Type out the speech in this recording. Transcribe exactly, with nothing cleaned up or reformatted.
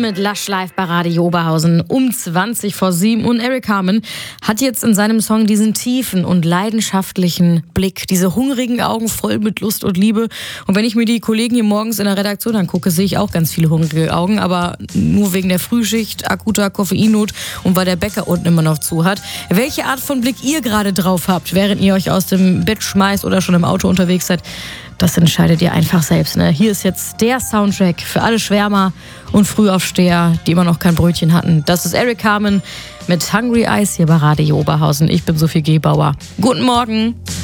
mit Lush Live bei Radio Oberhausen um zwanzig vor sieben. Und Eric Carmen hat jetzt in seinem Song diesen tiefen und leidenschaftlichen Blick, diese hungrigen Augen voll mit Lust und Liebe. Und wenn ich mir die Kollegen hier morgens in der Redaktion angucke, sehe ich auch ganz viele hungrige Augen, aber nur wegen der Frühschicht, akuter Koffeinnot und weil der Bäcker unten immer noch zu hat. Welche Art von Blick ihr gerade drauf habt, während ihr euch aus dem Bett schmeißt oder schon im Auto unterwegs seid, das entscheidet ihr einfach selbst. Ne? Hier ist jetzt der Soundtrack für alle Schwärmer und Frühaufsteher, die immer noch kein Brötchen hatten. Das ist Eric Carmen mit Hungry Eyes hier bei Radio Oberhausen. Ich bin Sophie Gebauer. Guten Morgen.